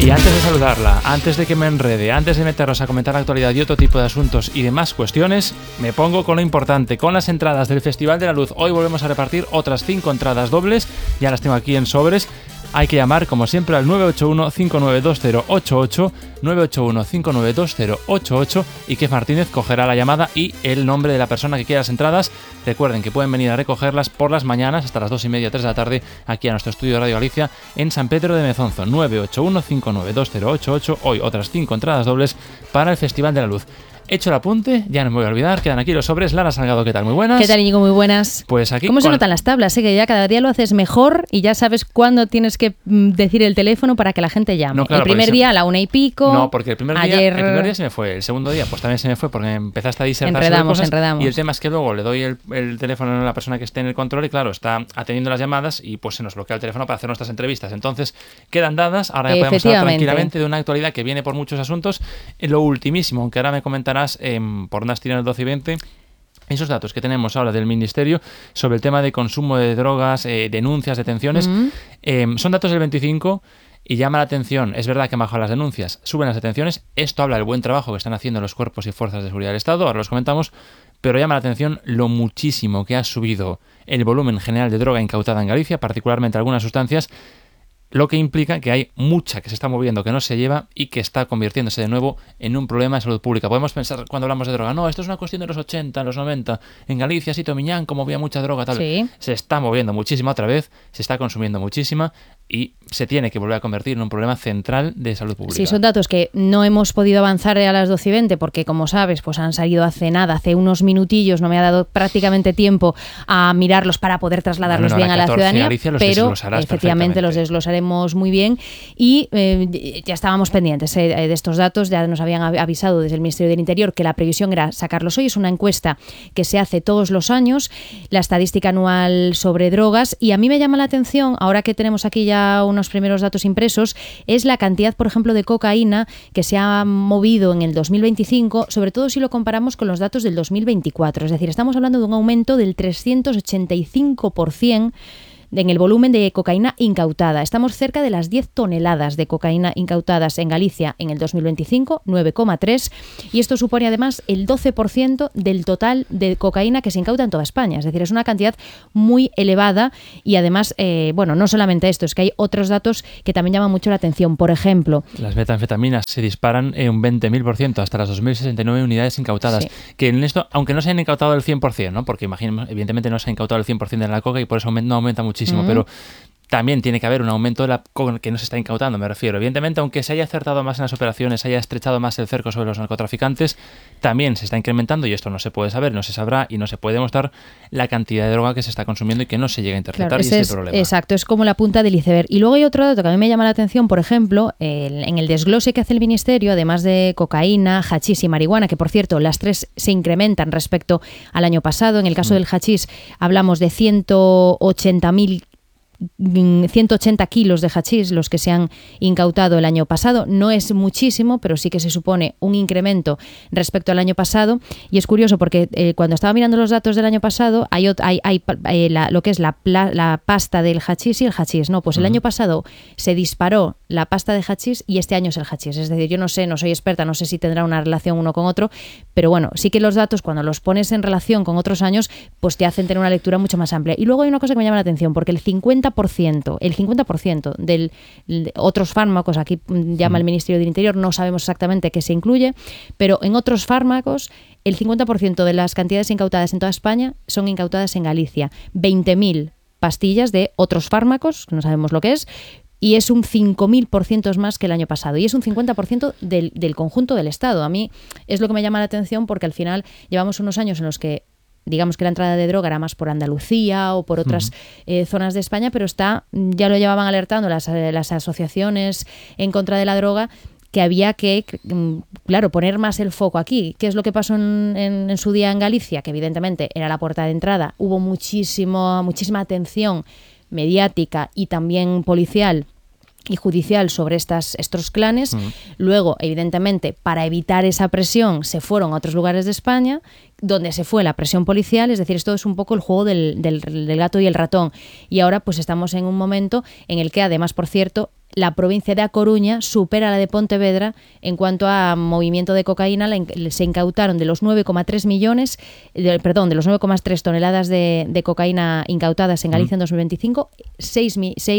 Y antes de saludarla, antes de que me enrede, antes de meternos a comentar la actualidad y otro tipo de asuntos y demás cuestiones, me pongo con lo importante, con las entradas del Festival de la Luz. Hoy volvemos a repartir otras 5 entradas dobles, ya las tengo aquí en sobres. Hay que llamar, como siempre, al 981-592088, 981-592088, y que Martínez cogerá la llamada y el nombre de la persona que quiera las entradas. Recuerden que pueden venir a recogerlas por las mañanas hasta las 2:30, 3 de la tarde, aquí a nuestro estudio de Radio Galicia en San Pedro de Mezonzo. 981-592088. Hoy otras 5 entradas dobles para el Festival de la Luz. Hecho el apunte, ya no me voy a olvidar, quedan aquí los sobres. Lara Salgado, ¿qué tal? Muy buenas. ¿Qué tal, Íñigo? Muy buenas. Pues aquí... ¿Cómo se notan las tablas? Que ya cada día lo haces mejor y ya sabes cuándo tienes que decir el teléfono para que la gente llame. No, claro, el primer día a la 1:00. No, porque el primer día se me fue. El segundo día pues también se me fue porque empezaste a disertar sobre cosas. Enredamos. Y el tema es que luego le doy el teléfono a la persona que esté en el control y claro, está atendiendo las llamadas y pues se nos bloquea el teléfono para hacer nuestras entrevistas. Entonces, quedan dadas. Ahora ya podemos hablar tranquilamente de una actualidad que viene por muchos asuntos. Lo ultimísimo, aunque ahora me comentarás por unas tiras 12 y 20, esos datos que tenemos ahora del Ministerio sobre el tema de consumo de drogas, denuncias, detenciones, son datos del 25 y llama la atención. Es verdad que han bajado las denuncias, suben las detenciones. Esto habla del buen trabajo que están haciendo los cuerpos y fuerzas de seguridad del Estado, ahora los comentamos, pero llama la atención lo muchísimo que ha subido el volumen general de droga incautada en Galicia, particularmente algunas sustancias, lo que implica que hay mucha que se está moviendo, que no se lleva y que está convirtiéndose de nuevo en un problema de salud pública. Podemos pensar cuando hablamos de droga, no, esto es una cuestión de los 80, los 90, en Galicia, sí, Tomiñán, como había mucha droga, tal. Sí. Se está moviendo muchísima otra vez, se está consumiendo muchísima y se tiene que volver a convertir en un problema central de salud pública. Sí, son datos que no hemos podido avanzar a las 12:20 porque, como sabes, pues han salido hace unos minutillos, no me ha dado prácticamente tiempo a mirarlos para poder trasladarlos bien a la ciudadanía, pero efectivamente los desglosaremos muy bien y ya estábamos pendientes de estos datos, ya nos habían avisado desde el Ministerio del Interior que la previsión era sacarlos hoy. Es una encuesta que se hace todos los años, la estadística anual sobre drogas, y a mí me llama la atención, ahora que tenemos aquí ya unos primeros datos impresos, es la cantidad, por ejemplo, de cocaína que se ha movido en el 2025, sobre todo si lo comparamos con los datos del 2024. Es decir, estamos hablando de un aumento del 385% en el volumen de cocaína incautada. Estamos cerca de las 10 toneladas de cocaína incautadas en Galicia en el 2025, 9,3, y esto supone además el 12% del total de cocaína que se incauta en toda España. Es decir, es una cantidad muy elevada y además, no solamente esto, es que hay otros datos que también llaman mucho la atención. Por ejemplo, las metanfetaminas se disparan en un 20.000% hasta las 2.069 unidades incautadas. Sí. Que en esto, aunque no se han incautado el 100%, ¿no? Porque imaginemos, evidentemente no se ha incautado el 100% de la coca y por eso no aumenta mucho. Pero también tiene que haber un aumento de la que no se está incautando, me refiero. Evidentemente, aunque se haya acertado más en las operaciones, se haya estrechado más el cerco sobre los narcotraficantes, también se está incrementando, y esto no se puede saber, no se sabrá y no se puede demostrar la cantidad de droga que se está consumiendo y que no se llega a interpretar. Claro, y ese es el problema. Exacto, es como la punta del iceberg. Y luego hay otro dato que a mí me llama la atención, por ejemplo, en el desglose que hace el Ministerio, además de cocaína, hachís y marihuana, que por cierto las tres se incrementan respecto al año pasado. En el caso del hachís hablamos de 180 kilos de hachís los que se han incautado el año pasado. No es muchísimo, pero sí que se supone un incremento respecto al año pasado. Y es curioso porque cuando estaba mirando los datos del año pasado hay lo que es la pasta del hachís y el hachís. No, pues el año pasado se disparó la pasta de hachís y este año es el hachís. Es decir, yo no sé, no soy experta, no sé si tendrá una relación uno con otro, pero bueno, sí que los datos cuando los pones en relación con otros años, pues te hacen tener una lectura mucho más amplia. Y luego hay una cosa que me llama la atención, porque el 50% de otros fármacos, aquí llama el Ministerio del Interior, no sabemos exactamente qué se incluye, pero en otros fármacos el 50% de las cantidades incautadas en toda España son incautadas en Galicia. 20.000 pastillas de otros fármacos, que no sabemos lo que es, y es un 5.000% más que el año pasado. Y es un 50% del conjunto del Estado. A mí es lo que me llama la atención porque al final llevamos unos años en los que digamos que la entrada de droga era más por Andalucía o por otras zonas de España, pero ya lo llevaban alertando las asociaciones en contra de la droga, que había que, claro, poner más el foco aquí. ¿Qué es lo que pasó en su día en Galicia? Que evidentemente era la puerta de entrada. Hubo muchísima atención mediática y también policial y judicial sobre estos clanes. Luego, evidentemente, para evitar esa presión, se fueron a otros lugares de España, donde se fue la presión policial. Es decir, esto es un poco el juego del gato y el ratón. Y ahora pues estamos en un momento en el que, además, por cierto, la provincia de A Coruña supera a la de Pontevedra en cuanto a movimiento de cocaína. Se incautaron de los 9,3 toneladas de cocaína incautadas en Galicia en 2025, 6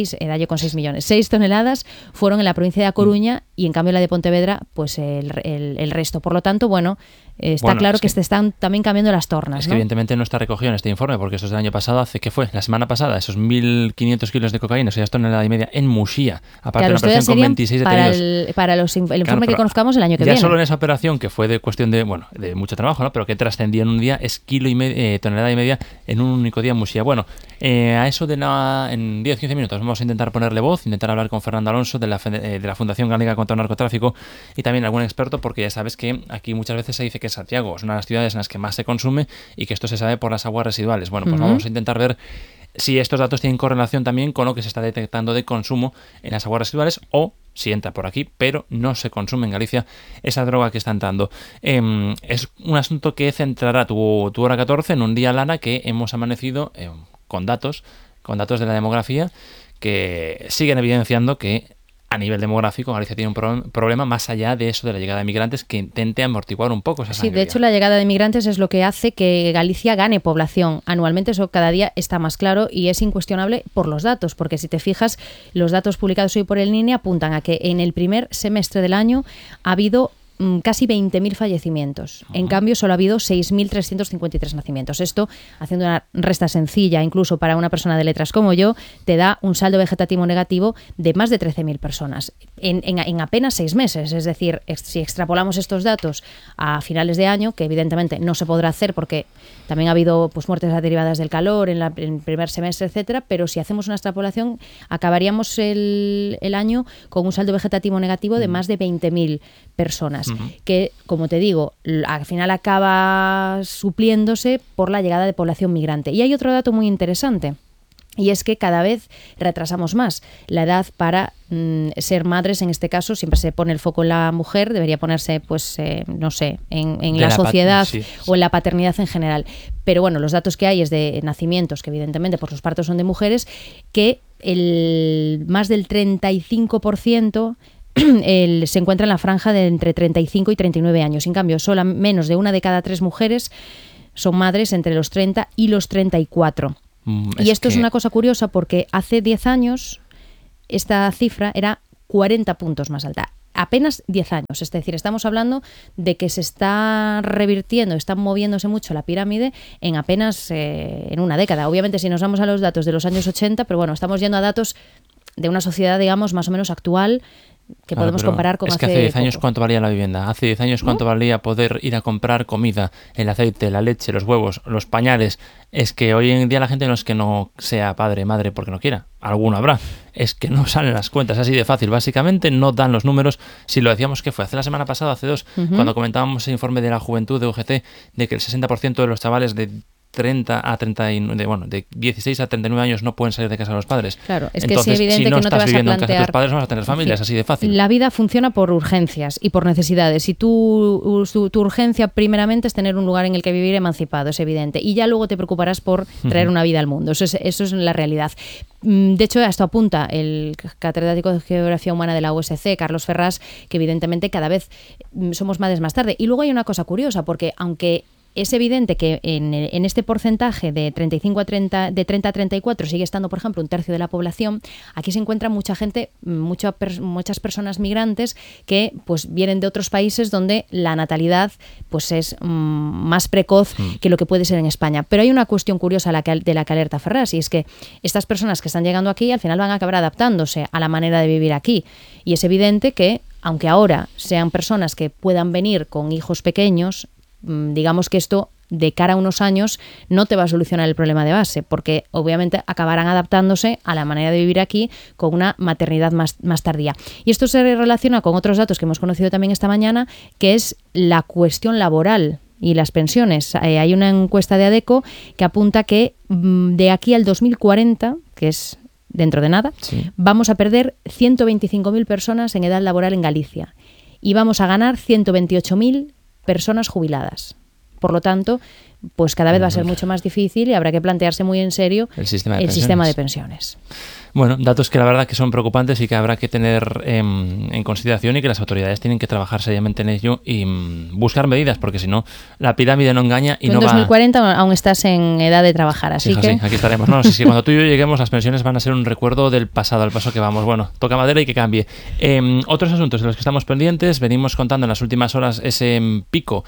toneladas fueron en la provincia de A Coruña y en cambio la de Pontevedra, pues el resto. Por lo tanto, está claro que se están también cambiando las tornas. Es que evidentemente no está recogido en este informe, porque esto es del año pasado, ¿qué fue? La semana pasada, esos 1.500 kilos de cocaína, o sea, tonelada y media en Muxía, aparte de una operación con 26 detenidos. Para el informe que conozcamos el año que viene. Ya solo en esa operación, que fue de cuestión de mucho trabajo, ¿no? Pero que trascendió en un día, es tonelada y media en un único día en Muxía. Bueno, a eso en 10-15 minutos vamos a intentar ponerle voz, intentar hablar con Fernando Alonso de la Fundación Galega contra el Narcotráfico y también algún experto, porque ya sabes que aquí muchas veces se dice que Santiago es una de las ciudades en las que más se consume y que esto se sabe por las aguas residuales. Bueno, pues vamos a intentar ver si estos datos tienen correlación también con lo que se está detectando de consumo en las aguas residuales o si entra por aquí, pero no se consume en Galicia esa droga que está entrando. Es un asunto que centrará tu hora 14 en un día, Lara, que hemos amanecido con datos de la demografía que siguen evidenciando que a nivel demográfico Galicia tiene un problema más allá de eso de la llegada de migrantes que intente amortiguar un poco esa sangría. Sí, de hecho la llegada de migrantes es lo que hace que Galicia gane población anualmente, eso cada día está más claro y es incuestionable por los datos, porque si te fijas, los datos publicados hoy por el INE apuntan a que en el primer semestre del año ha habido casi 20.000 fallecimientos. En cambio, solo ha habido 6.353 nacimientos. Esto, haciendo una resta sencilla, incluso para una persona de letras como yo, te da un saldo vegetativo negativo de más de 13.000 personas en apenas 6 meses. Es decir, si extrapolamos estos datos a finales de año, que evidentemente no se podrá hacer porque también ha habido muertes derivadas del calor en el primer semestre, etcétera, pero si hacemos una extrapolación, acabaríamos el año con un saldo vegetativo negativo de más de 20.000 personas. Que, como te digo, al final acaba supliéndose por la llegada de población migrante. Y hay otro dato muy interesante, y es que cada vez retrasamos más la edad para ser madres. En este caso siempre se pone el foco en la mujer, debería ponerse en la sociedad o en la paternidad en general, pero bueno, los datos que hay es de nacimientos, que evidentemente pues los partos son de mujeres, que más del 35% se encuentra en la franja de entre 35 y 39 años. En cambio, solo menos de 1 de cada 3 mujeres son madres entre los 30 y los 34. Y esto es una cosa curiosa porque hace 10 años esta cifra era 40 puntos más alta. Apenas 10 años, es decir, estamos hablando de que se está revirtiendo, está moviéndose mucho la pirámide en apenas en una década. Obviamente si nos vamos a los datos de los años 80, pero bueno, estamos yendo a datos de una sociedad, digamos, más o menos actual, que podemos comparar con hace 10 años poco. ¿Cuánto valía la vivienda? Hace 10 años ¿cuánto valía poder ir a comprar comida, el aceite, la leche, los huevos, los pañales? Es que hoy en día la gente no es que no sea padre, madre porque no quiera, alguno habrá, es que no salen las cuentas, así de fácil, básicamente no dan los números. Si lo decíamos que fue hace la semana pasada, hace 2, cuando comentábamos el informe de la juventud de UGT, de que el 60% de los chavales de 16 a 39 años no pueden salir de casa de los padres. Claro, es entonces, que es evidente si no que no te vas a viviendo plantear... en casa de tus padres, no vas a tener familia, es así de fácil. La vida funciona por urgencias y por necesidades. Y tu urgencia primeramente es tener un lugar en el que vivir emancipado, es evidente. Y ya luego te preocuparás por traer una vida al mundo. Eso es la realidad. De hecho, a esto apunta el catedrático de Geografía Humana de la USC, Carlos Ferrás, que evidentemente cada vez somos madres más tarde. Y luego hay una cosa curiosa, porque aunque es evidente que en este porcentaje de 35 a 30, de 30 a 34 sigue estando, por ejemplo, un tercio de la población. Aquí se encuentra mucha gente, muchas personas migrantes que pues vienen de otros países donde la natalidad pues es más precoz que lo que puede ser en España. Pero hay una cuestión curiosa de la que alerta Ferrás, y es que estas personas que están llegando aquí al final van a acabar adaptándose a la manera de vivir aquí. Y es evidente que, aunque ahora sean personas que puedan venir con hijos pequeños, digamos que esto de cara a unos años no te va a solucionar el problema de base, porque obviamente acabarán adaptándose a la manera de vivir aquí con una maternidad más tardía. Y esto se relaciona con otros datos que hemos conocido también esta mañana, que es la cuestión laboral y las pensiones. Hay una encuesta de ADECO que apunta que de aquí al 2040, que es dentro de nada, vamos a perder 125.000 personas en edad laboral en Galicia y vamos a ganar 128.000 personas jubiladas. Por lo tanto, pues cada vez va a ser mucho más difícil y habrá que plantearse muy en serio el sistema de pensiones. Bueno, datos que la verdad que son preocupantes y que habrá que tener en consideración y que las autoridades tienen que trabajar seriamente en ello y buscar medidas, porque si no, la pirámide no engaña y tú no en 2040 aún estás en edad de trabajar, así que... Sí, aquí estaremos. No, sí, cuando tú y yo lleguemos, las pensiones van a ser un recuerdo del pasado, al paso que vamos. Bueno, toca madera y que cambie. Otros asuntos de los que estamos pendientes, venimos contando en las últimas horas ese pico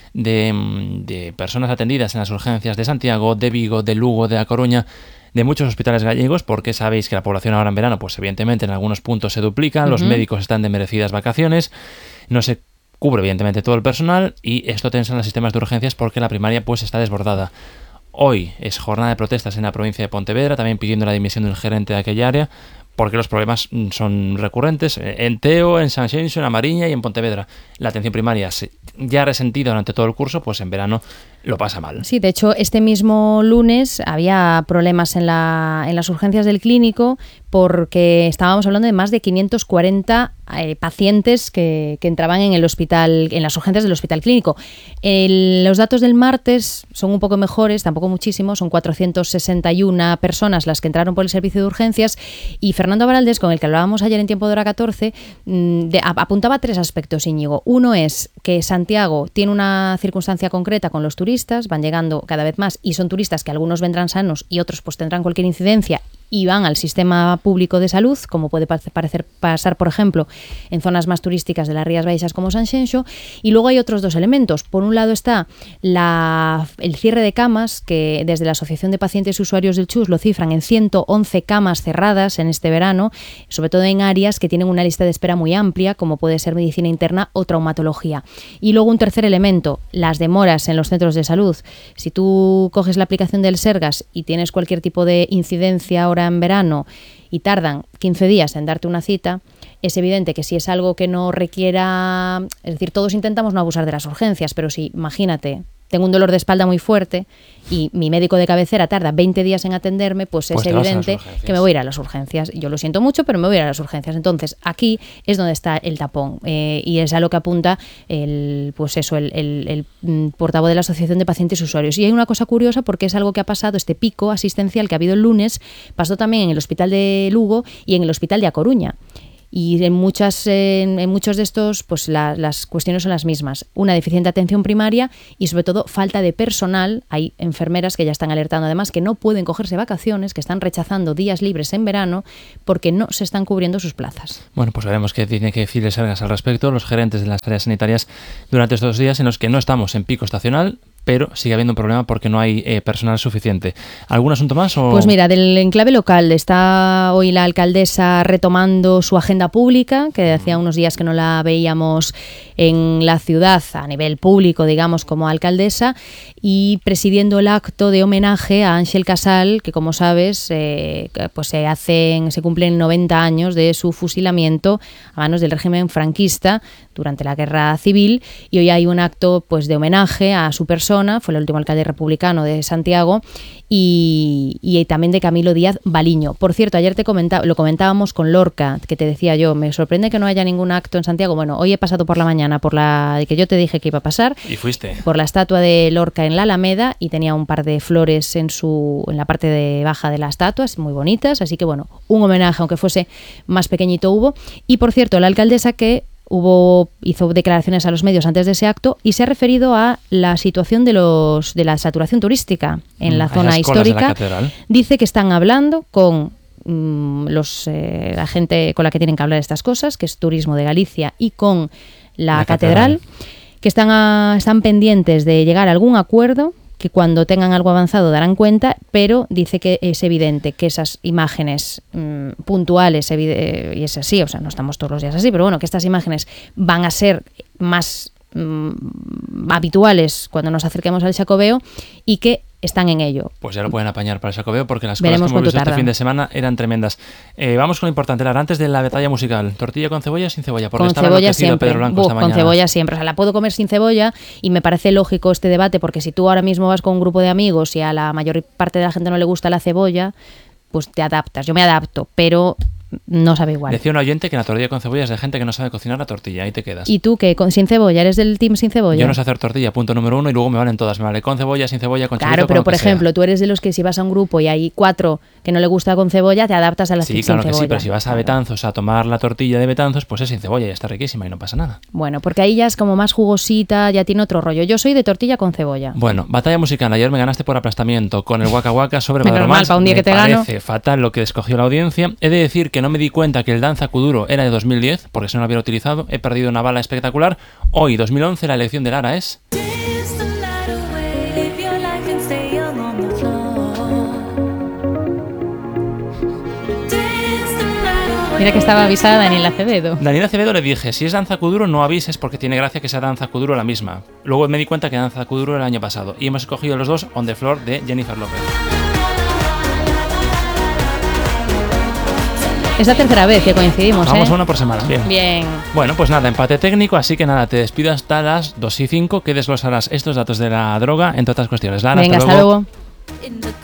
de personas atendidas en las urgencias de Santiago, de Vigo, de Lugo, de A Coruña, de muchos hospitales gallegos, porque sabéis que la población ahora en verano, pues evidentemente en algunos puntos se duplica, los médicos están de merecidas vacaciones, no se cubre evidentemente todo el personal y esto tensa en los sistemas de urgencias porque la primaria pues está desbordada. Hoy es jornada de protestas en la provincia de Pontevedra, también pidiendo la dimisión del gerente de aquella área, porque los problemas son recurrentes en Teo, en Sanxenxo, en A Mariña y en Pontevedra. La atención primaria ya resentida durante todo el curso, pues en verano lo pasa mal. Sí, de hecho, este mismo lunes había problemas en las urgencias del clínico porque estábamos hablando de más de 540 pacientes que entraban en el hospital, en las urgencias del hospital clínico. Los datos del martes son un poco mejores, tampoco muchísimo, son 461 personas las que entraron por el servicio de urgencias y Fernando Baraldés, con el que hablábamos ayer en Tiempo de Hora 14, apuntaba 3 aspectos, Íñigo. Uno es que Santiago tiene una circunstancia concreta con los turistas, van llegando cada vez más y son turistas que algunos vendrán sanos y otros pues tendrán cualquier incidencia y van al sistema público de salud, como puede pasar, por ejemplo, en zonas más turísticas de las Rías Baixas como Sanxenxo. Y luego hay otros 2 elementos. Por un lado está el cierre de camas, que desde la Asociación de Pacientes y Usuarios del CHUS lo cifran en 111 camas cerradas en este verano, sobre todo en áreas que tienen una lista de espera muy amplia, como puede ser medicina interna o traumatología. Y luego un tercer elemento, las demoras en los centros de salud. Si tú coges la aplicación del Sergas y tienes cualquier tipo de incidencia ahora en verano y tardan 15 días en darte una cita, es evidente que si es algo que no requiera... Es decir, todos intentamos no abusar de las urgencias, pero si, imagínate, tengo un dolor de espalda muy fuerte y mi médico de cabecera tarda 20 días en atenderme, pues es evidente que me voy a ir a las urgencias. Yo lo siento mucho, pero me voy a ir a las urgencias. Entonces, aquí es donde está el tapón y es a lo que apunta el portavoz de la Asociación de Pacientes y Usuarios. Y hay una cosa curiosa porque es algo que ha pasado, este pico asistencial que ha habido el lunes, pasó también en el Hospital de Lugo y en el Hospital de A Coruña. Y en muchos de estos, pues las cuestiones son las mismas. Una deficiente atención primaria y, sobre todo, falta de personal. Hay enfermeras que ya están alertando, además, que no pueden cogerse vacaciones, que están rechazando días libres en verano porque no se están cubriendo sus plazas. Bueno, pues veremos qué tiene que decir el Sergas al respecto, los gerentes de las áreas sanitarias, durante estos días en los que no estamos en pico estacional, pero sigue habiendo un problema porque no hay personal suficiente. ¿Algún asunto más? Pues mira, del enclave local está hoy la alcaldesa retomando su agenda pública, que hacía unos días que no la veíamos en la ciudad a nivel público, digamos, como alcaldesa, y presidiendo el acto de homenaje a Ángel Casal, que como sabes, pues se cumplen 90 años de su fusilamiento a manos del régimen franquista durante la Guerra Civil, y hoy hay un acto pues de homenaje a su persona. Fue el último alcalde republicano de Santiago y también de Camilo Díaz Baliño. Por cierto, ayer lo comentábamos con Lorca, que te decía yo, me sorprende que no haya ningún acto en Santiago. Bueno, hoy he pasado por la mañana por la que yo te dije que iba a pasar. ¿Y fuiste? Por la estatua de Lorca en la Alameda y tenía un par de flores en la parte de baja de la estatua, muy bonitas. Así que bueno, un homenaje, aunque fuese más pequeñito, hubo. Y por cierto, la alcaldesa hizo declaraciones a los medios antes de ese acto y se ha referido a la situación de la saturación turística en la zona histórica. Dice que están hablando con la gente con la que tienen que hablar estas cosas, que es Turismo de Galicia, y con la catedral, que están pendientes de llegar a algún acuerdo, que cuando tengan algo avanzado darán cuenta, pero dice que es evidente que esas imágenes puntuales, y es así, o sea, no estamos todos los días así, pero bueno, que estas imágenes van a ser más habituales cuando nos acerquemos al Xacobeo y que están en ello. Pues ya lo pueden apañar para el Xacobeo porque las cosas que hemos visto este fin de semana eran tremendas. Vamos con lo importante, Lara, antes de la batalla musical. ¿Tortilla con cebolla o sin cebolla? Porque con cebolla siempre. Con cebolla siempre. O sea, la puedo comer sin cebolla y me parece lógico este debate porque si tú ahora mismo vas con un grupo de amigos y a la mayor parte de la gente no le gusta la cebolla, pues te adaptas. Yo me adapto, pero no sabe igual. Decía un oyente que la tortilla con cebolla es de gente que no sabe cocinar la tortilla, ahí te quedas. ¿Y tú qué? ¿Sin cebolla? ¿Eres del team sin cebolla? Yo no sé hacer tortilla, punto número 1, y luego me valen todas. Me vale con cebolla, sin cebolla, con chorizo. Claro, pero por ejemplo, tú eres de los que si vas a un grupo y hay 4 que no le gusta con cebolla, te adaptas a la sin cebolla. Sí, claro que sí, pero si vas a Betanzos a tomar la tortilla de Betanzos, pues es sin cebolla y está riquísima y no pasa nada. Bueno, porque ahí ya es como más jugosita, ya tiene otro rollo. Yo soy de tortilla con cebolla. Bueno, batalla musical. Ayer me ganaste por aplastamiento con el Waka Waka sobre Madromás. Para un día que te gano. Me parece fatal lo que escogió la audiencia. He de decir que no me di cuenta que el Danza Kuduro era de 2010, porque si no lo hubiera utilizado, he perdido una bala espectacular. Hoy, 2011, la elección de Lara es... Mira que estaba avisada Daniela Acevedo. Daniela Acevedo le dije, si es Danza Kuduro no avises porque tiene gracia que sea Danza Kuduro la misma. Luego me di cuenta que Danza Kuduro era el año pasado y hemos escogido los dos On the Floor de Jennifer López. Es la tercera vez que coincidimos, Vamos a una por semana, bien. Bien. Bueno, pues nada, empate técnico, así que nada, te despido hasta las 2:05, que desglosarás estos datos de la droga, entre otras cuestiones. Lara, venga, hasta luego.